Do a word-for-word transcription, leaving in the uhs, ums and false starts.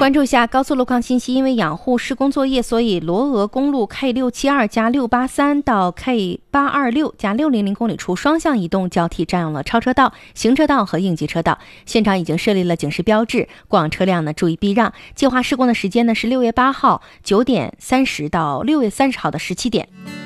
关注一下高速路况信息，因为养护施工作业，所以罗峨公路 K 六七二加六八三到 K 八二六加六零零公里处双向移动交替占用了超车道、行车道和应急车道，现场已经设立了警示标志，过往车辆呢注意避让。计划施工的时间呢是六月八号九点三十到六月三十号的十七点。